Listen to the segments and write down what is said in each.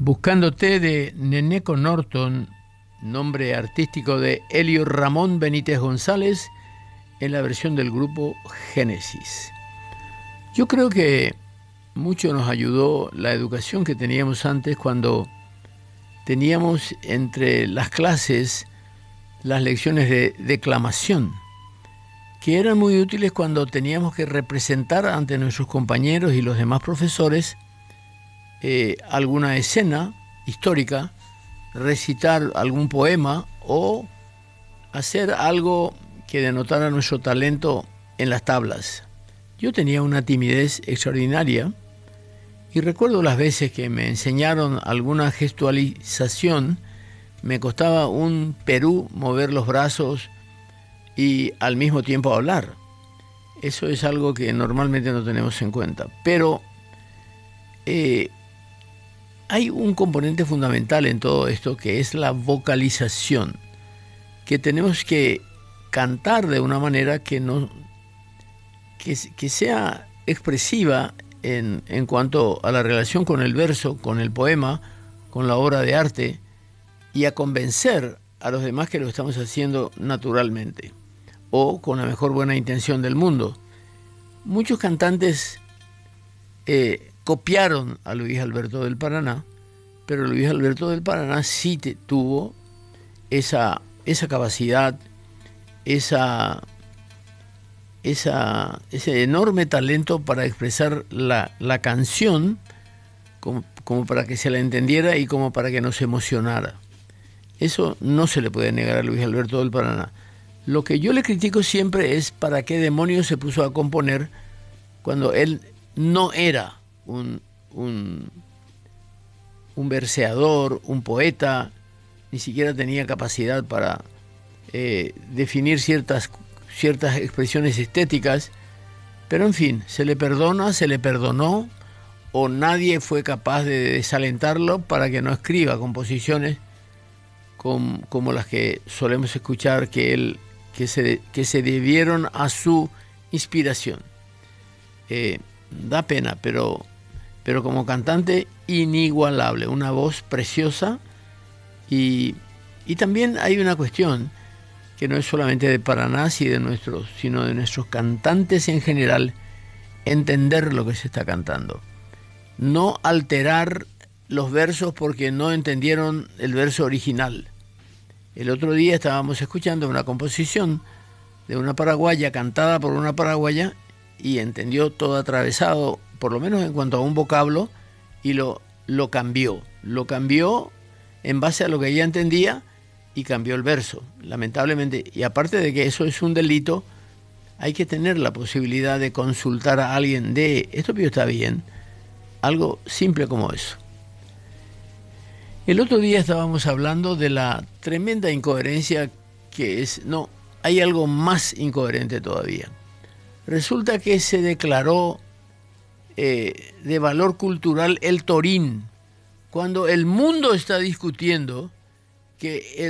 Buscándote de Neneco Norton, nombre artístico de Elio Ramón Benítez González, en la versión del grupo Génesis. Yo creo que mucho nos ayudó la educación que teníamos antes, cuando teníamos entre las clases las lecciones de declamación, que eran muy útiles cuando teníamos que representar ante nuestros compañeros y los demás profesores alguna escena histórica, recitar algún poema o hacer algo que denotara nuestro talento en las tablas. Yo tenía una timidez extraordinaria y recuerdo las veces que me enseñaron alguna gestualización. Me costaba un Perú mover los brazos y al mismo tiempo hablar. Eso es algo que normalmente no tenemos en cuenta. Pero hay un componente fundamental en todo esto, que es la vocalización, que tenemos que cantar de una manera que sea expresiva en cuanto a la relación con el verso, con el poema, con la obra de arte, y a convencer a los demás que lo estamos haciendo naturalmente o con la mejor buena intención del mundo. Muchos cantantes copiaron a Luis Alberto del Paraná, pero Luis Alberto del Paraná sí tuvo esa capacidad, ese enorme talento para expresar la canción como para que se la entendiera y como para que nos emocionara. Eso no se le puede negar a Luis Alberto del Paraná. Lo que yo le critico siempre es para qué demonios se puso a componer cuando él no era un verseador, un poeta, ni siquiera tenía capacidad para definir ciertas expresiones estéticas. Pero en fin, se le perdona, se le perdonó, o nadie fue capaz de desalentarlo para que no escriba composiciones como las que solemos escuchar que se debieron a su inspiración. Da pena, pero como cantante inigualable, una voz preciosa. Y también hay una cuestión que no es solamente de Paraná, sino de nuestros cantantes en general: entender lo que se está cantando, no alterar los versos porque no entendieron el verso original. El otro día estábamos escuchando una composición de una paraguaya, cantada por una paraguaya, y entendió todo atravesado, por lo menos en cuanto a un vocablo, y lo cambió en base a lo que ella entendía, y cambió el verso, lamentablemente. Y aparte de que eso es un delito, hay que tener la posibilidad de consultar a alguien de esto, pero está bien, algo simple como eso. El otro día estábamos hablando de la tremenda incoherencia que es. No, hay algo más incoherente todavía. Resulta que se declaró de valor cultural el torín, cuando el mundo está discutiendo que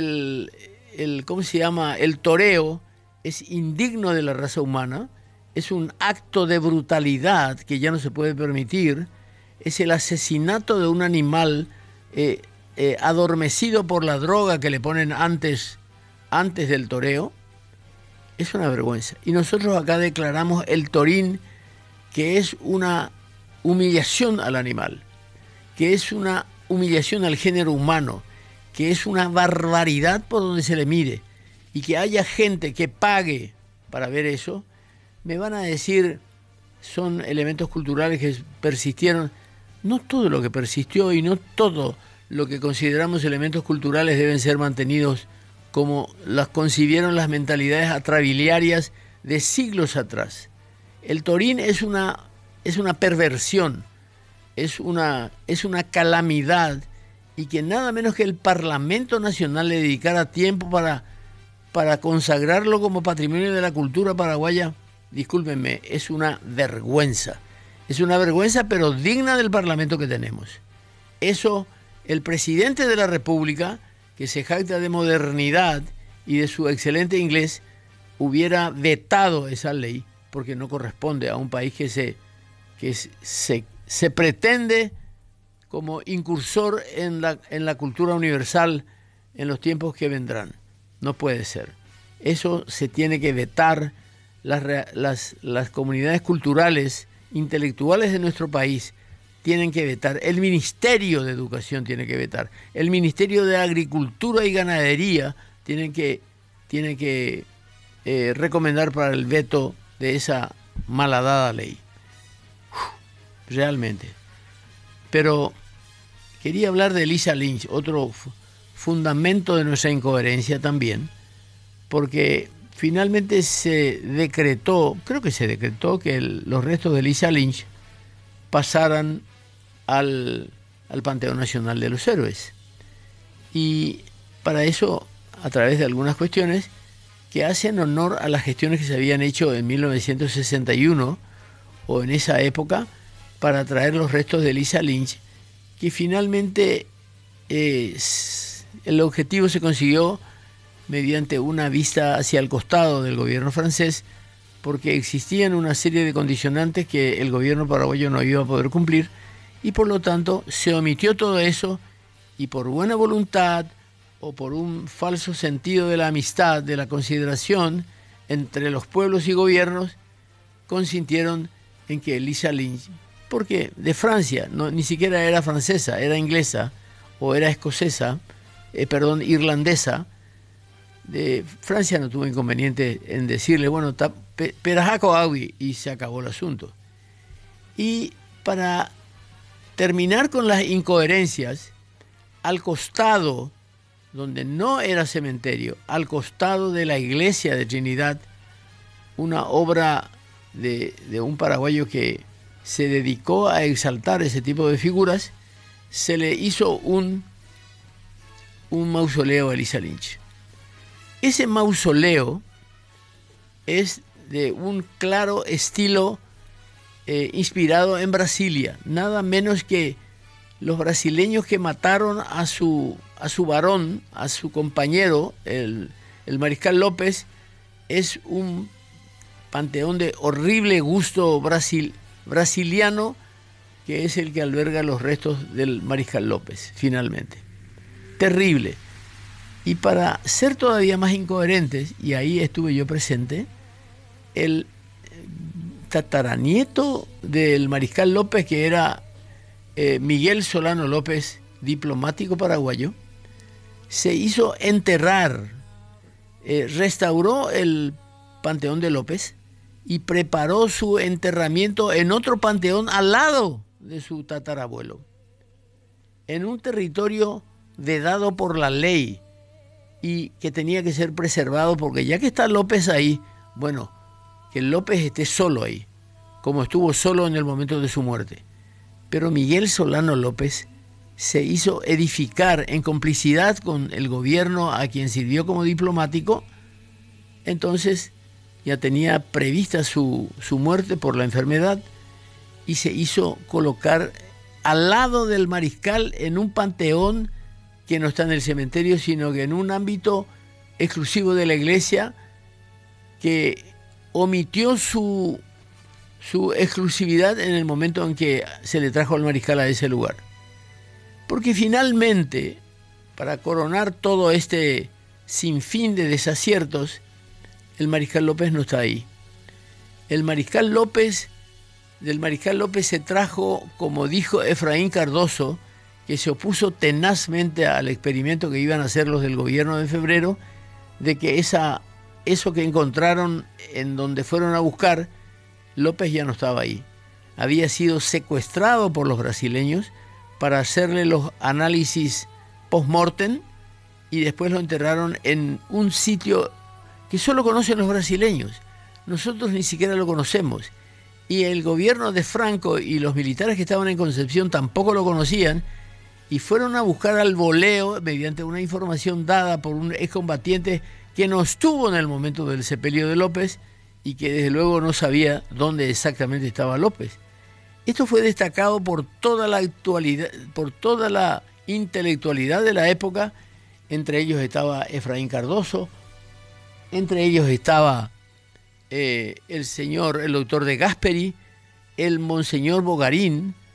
el toreo es indigno de la raza humana, es un acto de brutalidad que ya no se puede permitir, es el asesinato de un animal adormecido por la droga que le ponen antes del toreo. Es una vergüenza. Y nosotros acá declaramos el torín, que es una humillación al animal, que es una humillación al género humano, que es una barbaridad por donde se le mire, y que haya gente que pague para ver eso. Me van a decir, son elementos culturales que persistieron. No todo lo que persistió y no todo lo que consideramos elementos culturales deben ser mantenidos como las concibieron las mentalidades atrabiliarias de siglos atrás. El torín es una perversión, es una calamidad, y que nada menos que el Parlamento Nacional le dedicara tiempo para consagrarlo como patrimonio de la cultura paraguaya. Discúlpenme, es una vergüenza. Es una vergüenza, pero digna del Parlamento que tenemos. Eso, el presidente de la República, que se jacta de modernidad y de su excelente inglés, hubiera vetado esa ley, porque no corresponde a un país que se pretende como incursor en la cultura universal en los tiempos que vendrán. No puede ser. Eso se tiene que vetar. Las comunidades culturales, intelectuales de nuestro país tienen que vetar. El Ministerio de Educación tiene que vetar. El Ministerio de Agricultura y Ganadería tiene que recomendar para el veto de esa malhadada ley. Realmente. Pero quería hablar de Lisa Lynch, otro fundamento de nuestra incoherencia también, porque finalmente se decretó, creo que se decretó que los restos de Lisa Lynch pasaran al Panteón Nacional de los Héroes. Y para eso, a través de algunas cuestiones que hacen honor a las gestiones que se habían hecho en 1961 o en esa época para traer los restos de Lisa Lynch, que finalmente el objetivo se consiguió mediante una vista hacia el costado del gobierno francés, porque existían una serie de condicionantes que el gobierno paraguayo no iba a poder cumplir, y por lo tanto se omitió todo eso, y por buena voluntad o por un falso sentido de la amistad, de la consideración entre los pueblos y gobiernos, consintieron en que Lisa Lynch, porque de Francia, ni siquiera era francesa, era inglesa o era escocesa, irlandesa, de Francia no tuvo inconveniente en decirle, bueno, perajaco agui, y se acabó el asunto. Y para terminar con las incoherencias, al costado, donde no era cementerio, al costado de la iglesia de Trinidad, una obra de un paraguayo que se dedicó a exaltar ese tipo de figuras, se le hizo un mausoleo a Lisa Lynch. Ese mausoleo es de un claro estilo inspirado en Brasilia, nada menos que los brasileños que mataron a su varón, a su compañero, el mariscal López, es un panteón de horrible gusto brasiliano, que es el que alberga los restos del mariscal López, finalmente. Terrible. Y para ser todavía más incoherentes, y ahí estuve yo presente, el tataranieto del mariscal López, que era Miguel Solano López, diplomático paraguayo, se hizo enterrar, restauró el panteón de López y preparó su enterramiento en otro panteón al lado de su tatarabuelo, en un territorio vedado por la ley y que tenía que ser preservado, porque ya que está López ahí, bueno, que López esté solo ahí, como estuvo solo en el momento de su muerte. Pero Miguel Solano López se hizo edificar en complicidad con el gobierno a quien sirvió como diplomático. Entonces ya tenía prevista su muerte por la enfermedad y se hizo colocar al lado del mariscal en un panteón que no está en el cementerio, sino que en un ámbito exclusivo de la iglesia, que omitió su exclusividad en el momento en que se le trajo al mariscal a ese lugar. Porque finalmente, para coronar todo este sinfín de desaciertos, el mariscal López no está ahí. Del mariscal López se trajo, como dijo Efraín Cardoso, que se opuso tenazmente al experimento que iban a hacer los del gobierno de febrero, de que eso que encontraron en donde fueron a buscar, López ya no estaba ahí. Había sido secuestrado por los brasileños para hacerle los análisis post-mortem y después lo enterraron en un sitio que solo conocen los brasileños. Nosotros ni siquiera lo conocemos. Y el gobierno de Franco y los militares que estaban en Concepción tampoco lo conocían, y fueron a buscar al voleo mediante una información dada por un excombatiente que no estuvo en el momento del sepelio de López y que desde luego no sabía dónde exactamente estaba López. Esto fue destacado por toda la actualidad, por toda la intelectualidad de la época. Entre ellos estaba Efraín Cardoso, entre ellos estaba el doctor de Gasperi, el monseñor Bogarín,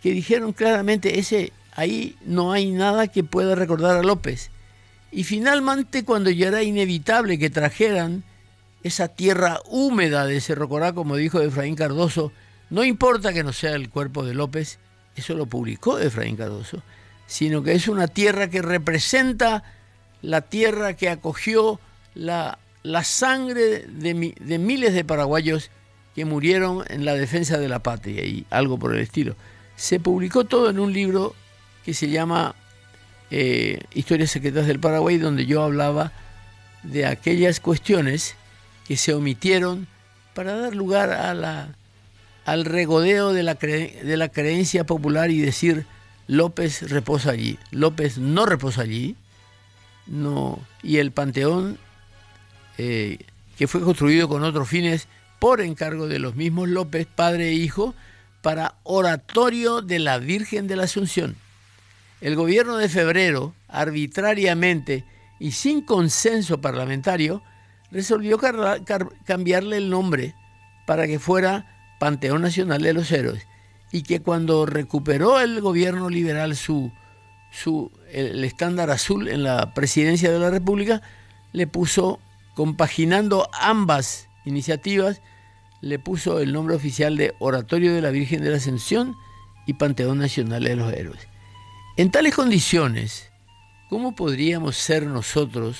que dijeron claramente, ahí no hay nada que pueda recordar a López. Y finalmente, cuando ya era inevitable que trajeran esa tierra húmeda de Cerro Corá, como dijo Efraín Cardoso, no importa que no sea el cuerpo de López, eso lo publicó Efraín Cardoso, sino que es una tierra que representa la tierra que acogió la sangre de miles de paraguayos que murieron en la defensa de la patria y algo por el estilo. Se publicó todo en un libro que se llama Historias Secretas del Paraguay, donde yo hablaba de aquellas cuestiones que se omitieron para dar lugar al regodeo de la creencia popular y decir López reposa allí. López no reposa allí, no, y el panteón que fue construido con otros fines por encargo de los mismos López, padre e hijo, para oratorio de la Virgen de la Asunción. El gobierno de Febrero, arbitrariamente y sin consenso parlamentario, resolvió cambiarle el nombre para que fuera Panteón Nacional de los Héroes, y que cuando recuperó el gobierno liberal el estándar azul en la presidencia de la República, le puso, compaginando ambas iniciativas, le puso el nombre oficial de Oratorio de la Virgen de la Ascensión y Panteón Nacional de los Héroes. En tales condiciones, ¿cómo podríamos ser nosotros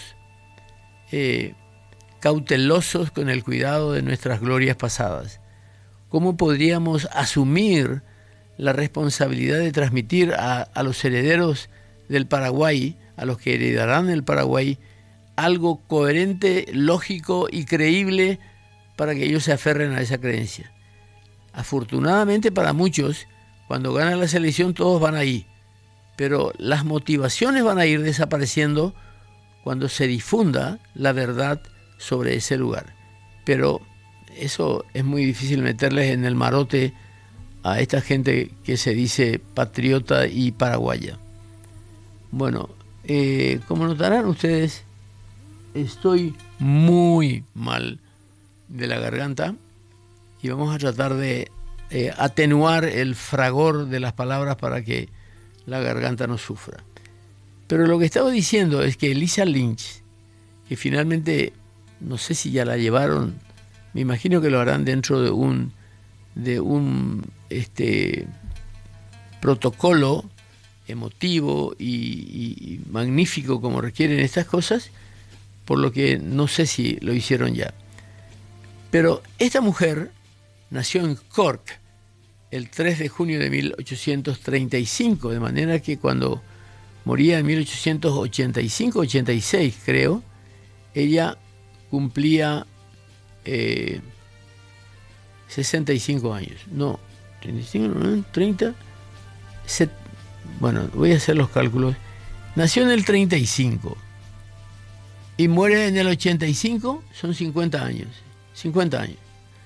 cautelosos con el cuidado de nuestras glorias pasadas? ¿Cómo podríamos asumir la responsabilidad de transmitir a los herederos del Paraguay, a los que heredarán el Paraguay, algo coherente, lógico y creíble para que ellos se aferren a esa creencia? Afortunadamente para muchos, cuando gana la selección todos van ahí, pero las motivaciones van a ir desapareciendo cuando se difunda la verdad sobre ese lugar. Pero eso es muy difícil meterles en el marote a esta gente que se dice patriota y paraguaya. Bueno, como notarán ustedes, estoy muy mal de la garganta y vamos a tratar de atenuar el fragor de las palabras para que la garganta no sufra. Pero lo que estaba diciendo es que Elisa Lynch, que finalmente, no sé si ya la llevaron, me imagino que lo harán dentro de un protocolo emotivo y magnífico como requieren estas cosas, por lo que no sé si lo hicieron ya. Pero esta mujer nació en Cork el 3 de junio de 1835, de manera que cuando moría en 1885-86, creo, ella cumplía 65 años. No, 35, no, 30, bueno, voy a hacer los cálculos. Nació en el 35 y muere en el 85, son 50 años. 50 años.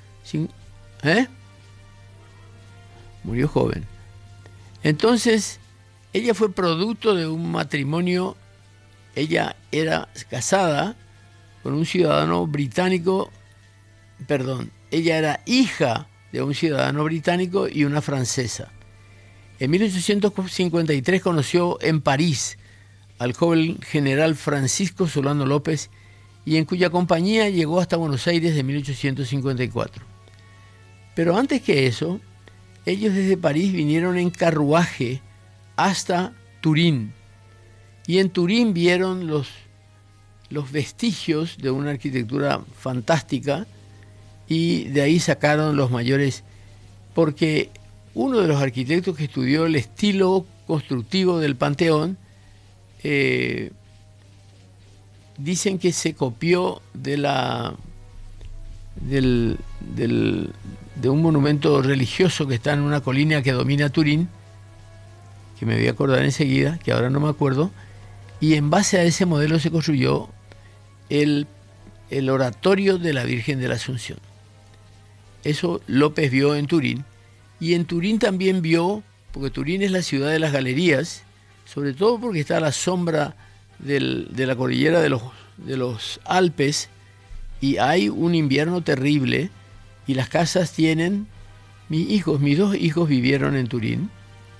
Murió joven. Entonces, ella fue producto de un matrimonio. Ella era casada con un ciudadano británico, ella era hija de un ciudadano británico y una francesa. En 1853 conoció en París al joven general Francisco Solano López, y en cuya compañía llegó hasta Buenos Aires de 1854. Pero antes que eso, ellos desde París vinieron en carruaje hasta Turín, y en Turín vieron los vestigios de una arquitectura fantástica, y de ahí sacaron los mayores, porque uno de los arquitectos que estudió el estilo constructivo del Panteón, dicen que se copió de un monumento religioso que está en una colina que domina Turín, que me voy a acordar enseguida, que ahora no me acuerdo, y en base a ese modelo se construyó el oratorio de la Virgen de la Asunción. Eso López vio en Turín, y en Turín también vio, porque Turín es la ciudad de las galerías, sobre todo porque está a la sombra de la cordillera de los Alpes, y hay un invierno terrible, y las casas tienen, mis dos hijos vivieron en Turín,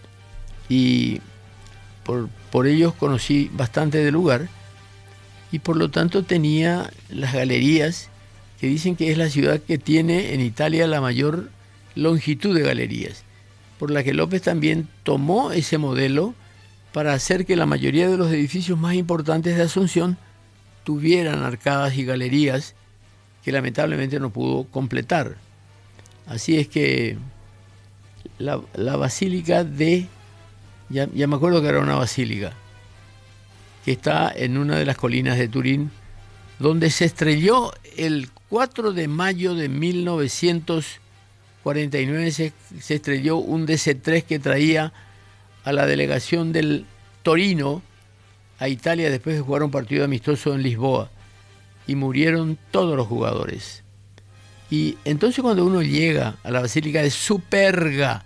y por ellos conocí bastante del lugar, y por lo tanto tenía las galerías, que dicen que es la ciudad que tiene en Italia la mayor longitud de galerías, por la que López también tomó ese modelo para hacer que la mayoría de los edificios más importantes de Asunción tuvieran arcadas y galerías que lamentablemente no pudo completar. Así es que la basílica ya me acuerdo que era una basílica, que está en una de las colinas de Turín, donde se estrelló el 4 de mayo de 1949, se estrelló un DC-3 que traía a la delegación del Torino a Italia después de jugar un partido amistoso en Lisboa, y murieron todos los jugadores. Y entonces cuando uno llega a la Basílica de Superga,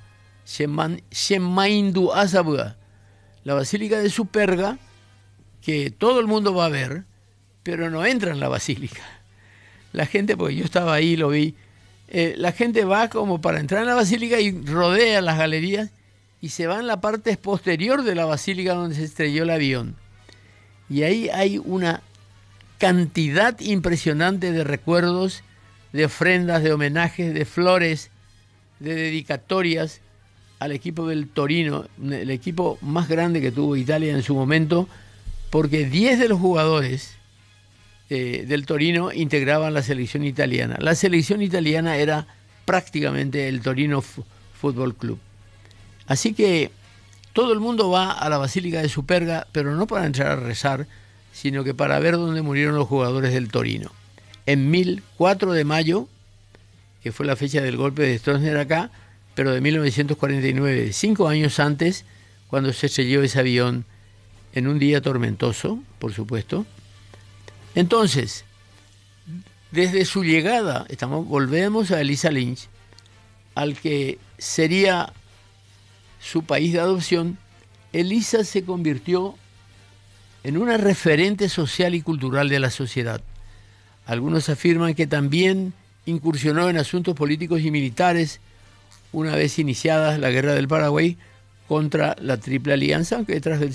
la Basílica de Superga, que todo el mundo va a ver, pero no entra en la basílica. La gente, porque yo estaba ahí, lo vi, la gente va como para entrar en la basílica y rodea las galerías y se va en la parte posterior de la basílica donde se estrelló el avión. Y ahí hay una cantidad impresionante de recuerdos, de ofrendas, de homenajes, de flores, de dedicatorias al equipo del Torino, el equipo más grande que tuvo Italia en su momento, porque 10 de los jugadores del Torino integraban la selección italiana. La selección italiana era prácticamente el Torino Fútbol Club. Así que todo el mundo va a la Basílica de Superga, pero no para entrar a rezar, sino que para ver dónde murieron los jugadores del Torino. En 4 de mayo, que fue la fecha del golpe de Stroessner acá, pero de 1949, 5 años antes, cuando se estrelló ese avión en un día tormentoso, por supuesto. Entonces, desde su llegada, volvemos a Elisa Lynch, al que sería su país de adopción. Elisa se convirtió en una referente social y cultural de la sociedad. Algunos afirman que también incursionó en asuntos políticos y militares una vez iniciada la Guerra del Paraguay contra la Triple Alianza, aunque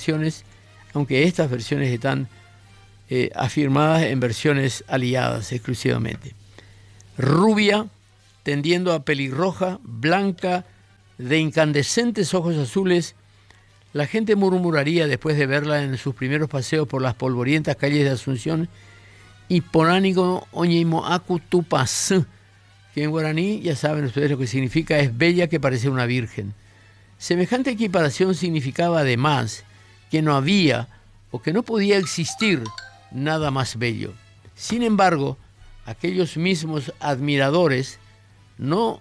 estas versiones están afirmadas en versiones aliadas exclusivamente. Rubia, tendiendo a pelirroja, blanca, de incandescentes ojos azules, la gente murmuraría después de verla en sus primeros paseos por las polvorientas calles de Asunción, Iponánico Oñimo Acutupas, que en guaraní, ya saben ustedes lo que significa, es bella que parece una virgen. Semejante equiparación significaba además que no había o que no podía existir nada más bello. Sin embargo, aquellos mismos admiradores no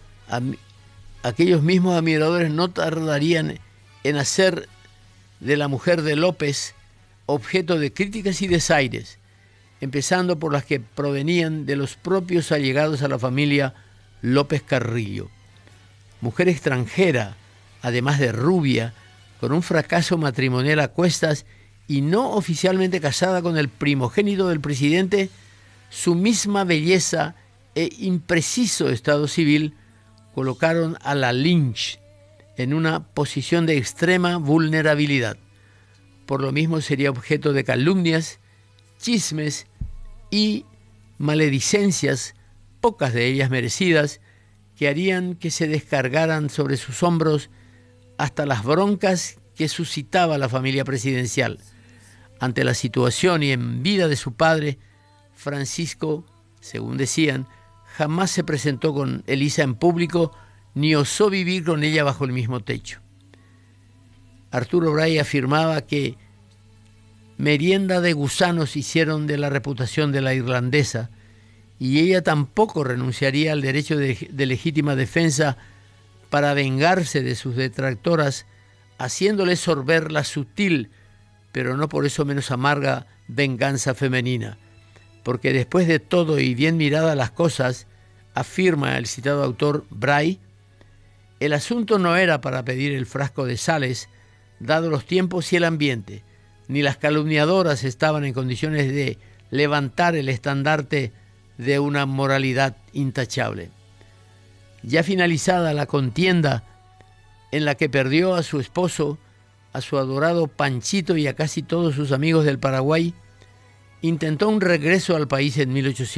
tardarían en hacer de la mujer de López objeto de críticas y desaires, empezando por las que provenían de los propios allegados a la familia López Carrillo. Mujer extranjera, además de rubia, con un fracaso matrimonial a cuestas y no oficialmente casada con el primogénito del presidente, su misma belleza e impreciso estado civil colocaron a la Lynch en una posición de extrema vulnerabilidad. Por lo mismo sería objeto de calumnias, chismes y maledicencias, pocas de ellas merecidas, que harían que se descargaran sobre sus hombros hasta las broncas que suscitaba la familia presidencial. Ante la situación y en vida de su padre, Francisco, según decían, jamás se presentó con Elisa en público ni osó vivir con ella bajo el mismo techo. Arturo Bray afirmaba que merienda de gusanos hicieron de la reputación de la irlandesa, y ella tampoco renunciaría al derecho de legítima defensa para vengarse de sus detractoras, haciéndole sorber la sutil, pero no por eso menos amarga, venganza femenina. Porque después de todo y bien miradas las cosas, afirma el citado autor Bray, el asunto no era para pedir el frasco de sales, dado los tiempos y el ambiente, ni las calumniadoras estaban en condiciones de levantar el estandarte de una moralidad intachable. Ya finalizada la contienda, en la que perdió a su esposo, a su adorado Panchito y a casi todos sus amigos del Paraguay, intentó un regreso al país en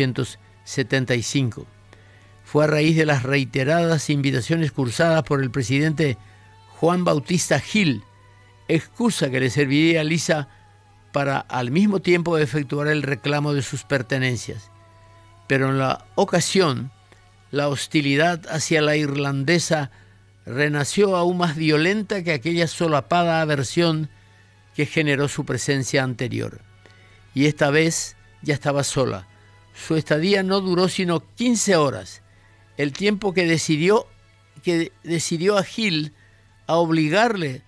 1875. Fue a raíz de las reiteradas invitaciones cursadas por el presidente Juan Bautista Gil, excusa que le serviría a Lisa para al mismo tiempo efectuar el reclamo de sus pertenencias. Pero en la ocasión, la hostilidad hacia la irlandesa renació aún más violenta que aquella solapada aversión que generó su presencia anterior. Y esta vez ya estaba sola. Su estadía no duró sino 15 horas, el tiempo que decidió a Gil obligarle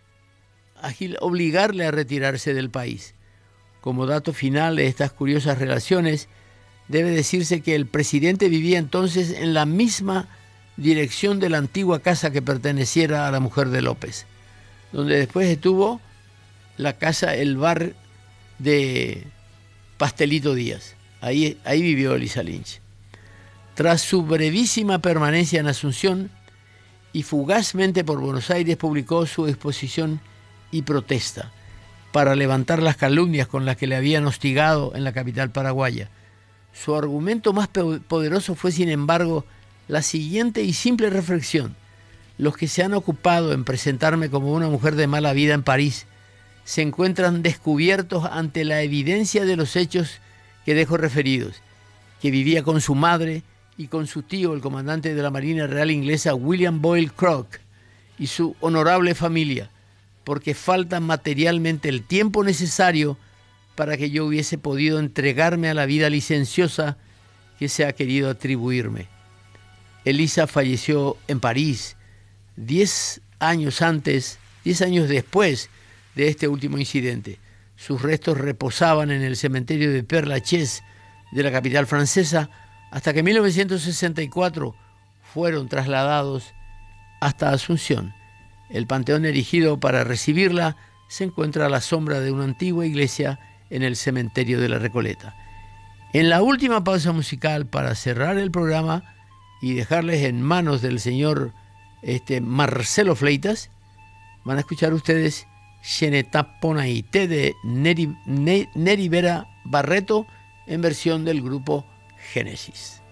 a retirarse del país. Como dato final de estas curiosas relaciones, debe decirse que el presidente vivía entonces en la misma dirección de la antigua casa que perteneciera a la mujer de López, donde después estuvo la casa, el bar de Pastelito Díaz. Ahí vivió Elisa Lynch. Tras su brevísima permanencia en Asunción y fugazmente por Buenos Aires, publicó su exposición y protesta para levantar las calumnias con las que le habían hostigado en la capital paraguaya. Su argumento más poderoso fue, sin embargo, la siguiente y simple reflexión: los que se han ocupado en presentarme como una mujer de mala vida en París se encuentran descubiertos ante la evidencia de los hechos que dejo referidos, que vivía con su madre y con su tío, el comandante de la Marina Real Inglesa, William Boyle Crook, y su honorable familia, porque falta materialmente el tiempo necesario para que yo hubiese podido entregarme a la vida licenciosa que se ha querido atribuirme. Elisa falleció en París 10 años después de este último incidente. Sus restos reposaban en el cementerio de Père Lachaise de la capital francesa hasta que en 1964 fueron trasladados hasta Asunción. El panteón erigido para recibirla se encuentra a la sombra de una antigua iglesia en el cementerio de la Recoleta. En la última pausa musical, para cerrar el programa y dejarles en manos del señor Marcelo Fleitas, van a escuchar ustedes Je ne t'aponaïté de Neri Vera Barreto en versión del grupo Génesis.